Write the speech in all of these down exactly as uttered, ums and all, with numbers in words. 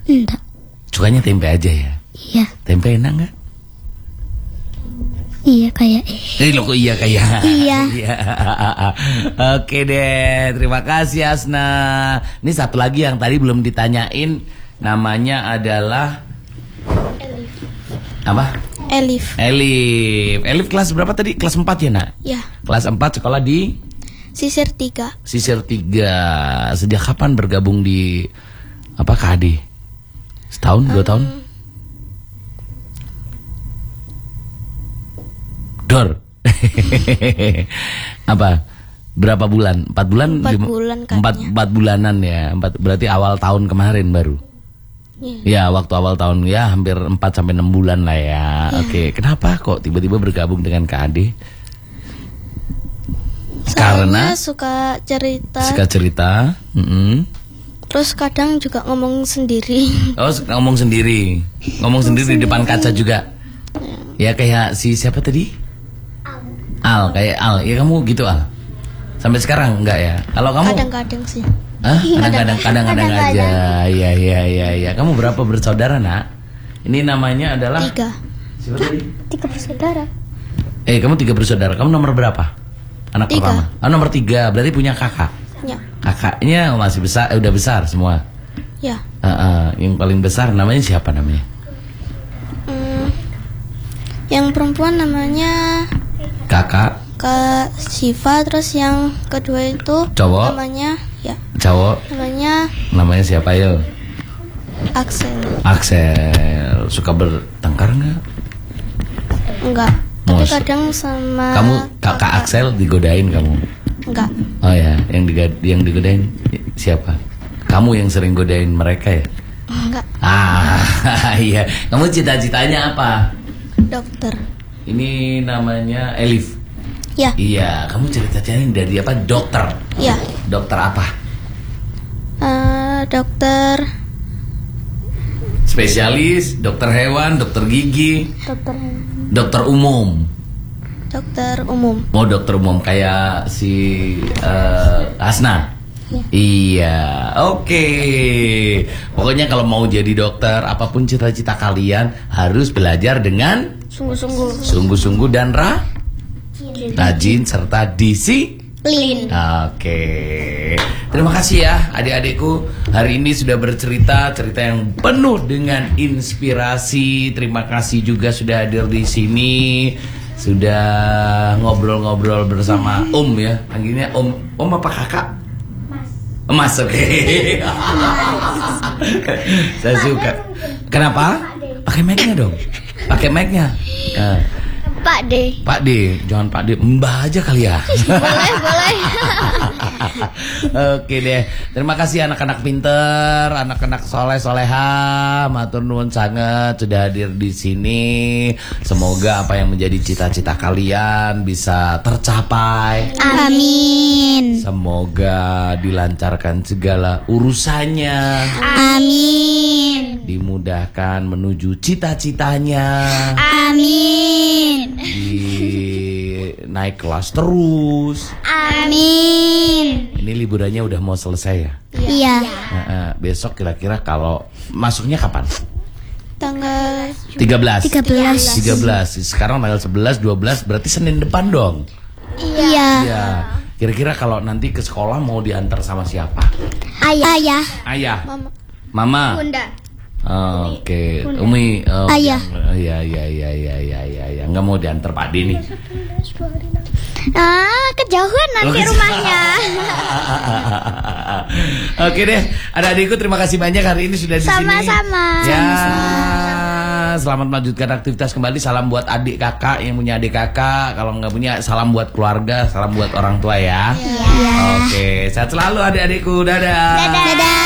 Enggak. Sukanya tempe aja ya? Iya. Tempe enak nggak? Iya kayak Eh lo kok iya kayak Iya. Oke deh, terima kasih Asna. Ini satu lagi yang tadi belum ditanyain, namanya adalah Elif. apa? Elif. Elif. Elif kelas berapa tadi? Kelas empat ya nak? Ya. Kelas empat, sekolah di Sisir tiga. Sisir tiga. Sejak kapan bergabung di apa K A D? Setahun, dua tahun? Dor. Apa? Berapa bulan? Empat bulan? Empat Lima- bulan Empat, kayaknya. empat bulanan ya. Empat, berarti awal tahun kemarin baru. Ya. Ya, waktu awal tahun ya hampir empat sampai enam bulan lah ya. Oke, kenapa kok tiba-tiba bergabung dengan K A D? Karena Soalnya suka cerita. suka cerita. Mm-mm. Terus kadang juga ngomong sendiri. Oh, ngomong sendiri. Ngomong sendiri di depan kaca juga. Ya kayak si siapa tadi? Al, kayak Al. Ya kamu gitu Al. Sampai sekarang enggak ya? Kalau kamu Kadang-kadang sih. Hah? Kadang-kadang kadang-kadang aja. Iya iya iya iya. Kamu berapa bersaudara, Nak? Ini namanya adalah Tiga. Siapa tadi? Tiga bersaudara. Eh, kamu tiga bersaudara. Kamu nomor berapa? Anak Tiga. pertama. Oh, nomor tiga. Berarti punya kakak. Ya. Kakaknya masih besar, eh, udah besar semua. Ya. Uh, uh, yang paling besar namanya siapa namanya? Hmm, yang perempuan namanya Kakak, Kak Siva. Terus yang kedua itu Cowok? namanya ya cowok, namanya namanya siapa yo? Axel. Axel. Suka bertengkar nggak? Enggak. Tapi Mos- kadang sama Kamu kakak Axel digodain kamu? Enggak. Oh ya, yang digad yang digodain siapa? Kamu yang sering godain mereka ya? Enggak. Ah, iya. Kamu cita-citanya apa? Dokter. Ini namanya Elif. Ya. Iya, kamu cerita-ceritain dari apa? Dokter. Ya. Dokter apa? Eh, dokter. Spesialis, dokter hewan, dokter gigi, Dokter. dokter umum. Dokter umum. Oh, dokter umum kayak si eh, Asna. Ya. Iya, oke. Pokoknya kalau mau jadi dokter, apapun cita-cita kalian harus belajar dengan Sungguh-sungguh. sungguh-sungguh dan ra, rajin serta disiplin. Lin. Oke, terima kasih ya adik-adikku. Hari ini sudah bercerita cerita yang penuh dengan inspirasi. Terima kasih juga sudah hadir di sini, sudah ngobrol-ngobrol bersama Om ya. Panggilnya Om, Om apa kakak? Mas, oke. Saya suka. Kenapa? Pakai mic-nya dong. Pakai mic-nya. Nah, Pak D. Pak D, jangan Pak D, Mbah aja kali ya. Boleh, boleh. Oke deh, terima kasih anak-anak pinter, anak-anak soleh soleha, matur nuwun sangat sudah hadir di sini. Semoga apa yang menjadi cita-cita kalian bisa tercapai. Amin. Semoga dilancarkan segala urusannya, Amin. dimudahkan menuju cita-citanya, Amin. di naik kelas terus. Amin. Ini liburannya udah mau selesai ya. Iya. Nah, eh, besok kira-kira kalau masuknya kapan? Tanggal tiga belas. tiga belas. tiga belas. Sekarang tanggal sebelas, dua belas berarti Senin depan dong. Iya. Iya. Kira-kira kalau nanti ke sekolah mau diantar sama siapa? Ayah. Ayah. Ayah. Mama. Mama. Bunda. Oh, Oke, Umi. Oh, Ayah. yang- Iya, iya, iya, iya, iya, iya, iya. Nggak mau diantar Pak D nih. Ah, kejauhan nanti Oh, rumahnya. Oke deh, adik-adikku terima kasih banyak hari ini sudah di sini. Sama-sama. Ya, selamat melanjutkan aktivitas kembali. Salam buat adik kakak yang punya adik kakak. Kalau nggak punya, salam buat keluarga, salam buat orang tua ya. Oke, sehat selalu adik-adikku. Dadah. Dadah.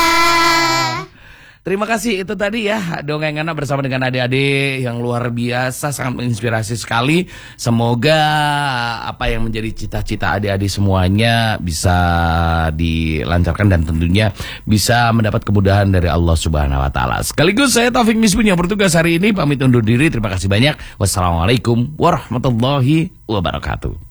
Terima kasih, itu tadi ya dongeng anak bersama dengan adik-adik yang luar biasa, sangat menginspirasi sekali. Semoga apa yang menjadi cita-cita adik-adik semuanya bisa dilancarkan dan tentunya bisa mendapat kemudahan dari Allah Subhanahu wa taala. Sekaligus saya Taufik Misbun yang bertugas hari ini pamit undur diri. Terima kasih banyak. Wassalamualaikum warahmatullahi wabarakatuh.